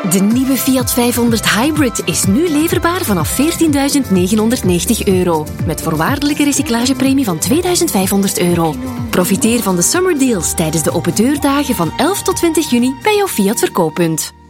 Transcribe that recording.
De nieuwe Fiat 500 Hybrid is nu leverbaar vanaf €14.990. Met voorwaardelijke recyclagepremie van €2.500. Profiteer van de summer deals tijdens de opendeurdagen van 11 tot 20 juni bij jouw Fiat verkooppunt.